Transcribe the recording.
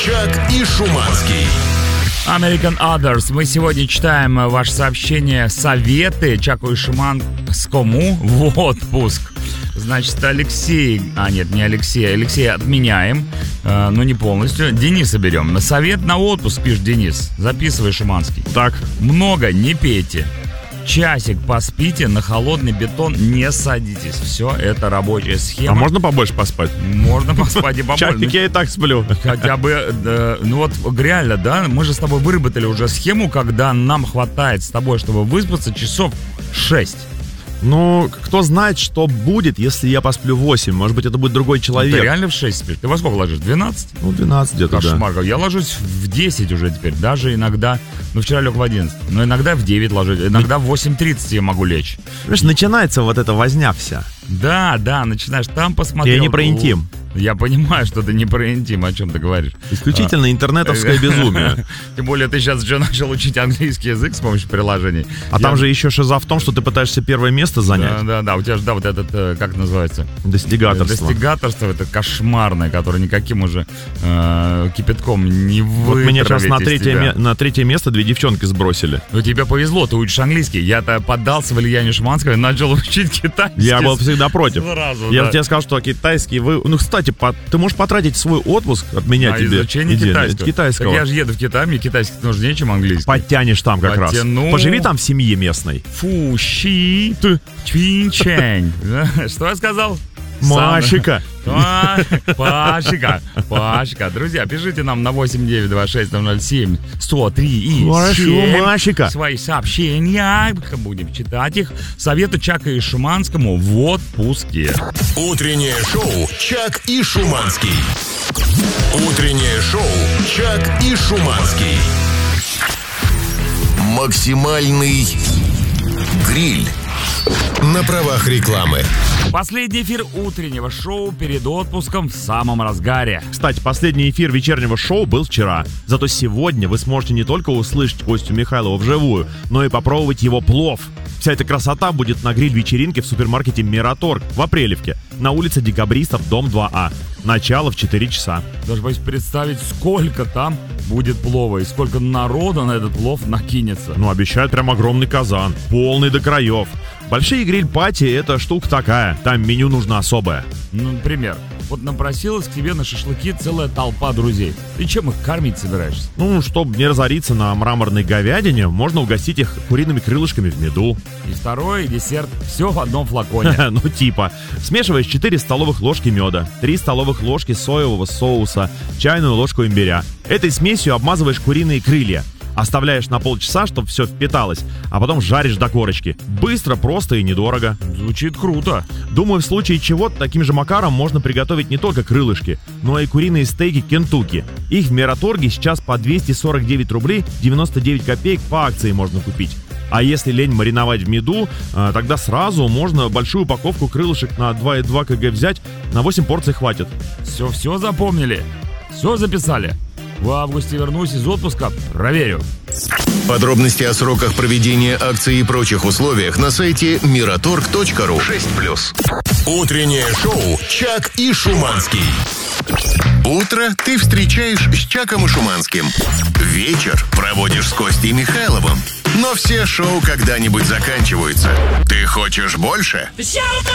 Чак и Шуманский. American Others. Мы сегодня читаем ваши сообщения, советы Чаку и Шуманскому в отпуск. Значит, Алексей... нет, не Алексей. Алексея отменяем, но не полностью. Дениса берем. На совет на отпуск, пишет Денис. Записывай, Шуманский. Так. Много не пейте. Часик поспите, на холодный бетон не садитесь. Все, это рабочая схема. А можно побольше поспать? Можно поспать и побольше. Часик я и так сплю. Хотя бы, ну вот реально, да, мы же с тобой выработали уже схему, когда нам хватает с тобой, чтобы выспаться часов 6. Ну, кто знает, что будет, если я посплю 8. Может быть, это будет другой человек. Ты реально в 6 спишь? Ты во сколько ложишь? 12? Ну, 12 где-то, Кошмар. да. Я ложусь в 10 уже теперь. Даже иногда, вчера лег в 11. Но иногда в 9 ложусь. Иногда в 8:30 я могу лечь. Понимаешь, начинается вот эта возня вся. Да, начинаешь там посмотреть. Я не про интим. Я понимаю, что ты не про интим, о чем ты говоришь. Исключительно интернетовское безумие. Тем более ты сейчас уже начал учить английский язык с помощью приложений. А там же еще шиза в том, что ты пытаешься первое место занять. Да, у тебя же, вот этот, как называется? Достигаторство. Достигаторство, это кошмарное, которое никаким уже кипятком не Вот меня сейчас вытравить на третье место 2 девчонки сбросили. Ну тебе повезло, ты учишь английский. Я-то поддался влиянию Шуманского и начал учить китайский. Я был всегда против. Сразу, я тебе сказал, что китайский... Ну, кстати, ты можешь потратить свой отпуск от меня тебе. Изучение китайского. Так я же еду в Китай, мне китайский нужнее, чем английский. Подтянешь там как раз. Поживи там в семье местной. Фу-щи Чвинчэнь. Что я сказал? Машика. Пашика. Друзья, пишите нам на 8926-007-103 и Хорошо, Машика. свои сообщения. Будем читать их. Советы Чака и Шуманскому в отпуске. Утреннее шоу Чак и Шуманский. Утреннее шоу Чак и Шуманский. Максимальный гриль. На правах рекламы. Последний эфир утреннего шоу перед отпуском в самом разгаре. Кстати, последний эфир вечернего шоу был вчера. Зато сегодня вы сможете не только услышать Костю Михайлова вживую, но и попробовать его плов. Вся эта красота будет на гриль-вечеринке в супермаркете «Мираторг» в Апрелевке, на улице Декабристов, дом 2А. Начало в 4 часа. Даже боюсь представить, сколько там будет плова и сколько народа на этот плов накинется. Ну, обещают прям огромный казан, полный до краев. Большие гриль-пати — это штука такая, там меню нужно особое. Ну, например, вот напросилась к тебе на шашлыки целая толпа друзей. Ты чем их кормить собираешься? Ну, чтобы не разориться на мраморной говядине, можно угостить их куриными крылышками в меду. И второй десерт — все в одном флаконе. Ну, типа. Смешиваешь 4 столовых ложки меда, 3 столовых ложки соевого соуса, чайную ложку имбиря. Этой смесью обмазываешь куриные крылья. Оставляешь на полчаса, чтобы все впиталось, а потом жаришь до корочки. Быстро, просто и недорого. Звучит круто. Думаю, в случае чего таким же макаром можно приготовить не только крылышки, но и куриные стейки Кентукки. Их в Мираторге сейчас по 249 рублей 99 копеек по акции можно купить. А если лень мариновать в меду, тогда сразу можно большую упаковку крылышек на 2,2 кг взять, на 8 порций хватит. Все запомнили? Все записали? В августе вернусь из отпуска, проверю. Подробности о сроках проведения акций и прочих условиях на сайте miratorg.ru. 6+. Утреннее шоу Чак и Шуманский. Утро ты встречаешь с Чаком и Шуманским. Вечер проводишь с Костей Михайловым. Но все шоу когда-нибудь заканчиваются. Ты хочешь больше?